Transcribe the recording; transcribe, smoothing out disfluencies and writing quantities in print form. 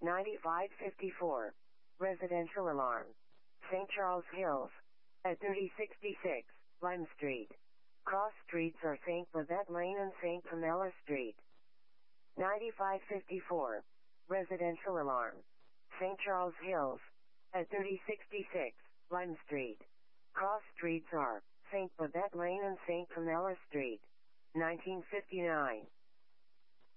9554. Residential alarm. St. Charles Hills. At 3066, Lime Street. Cross streets are St. Babette Lane and St. Pamela Street. 9554. Residential alarm. St. Charles Hills. At 3066, Lime Street. Cross streets are St. Babette Lane and St. Pamela Street. 1959.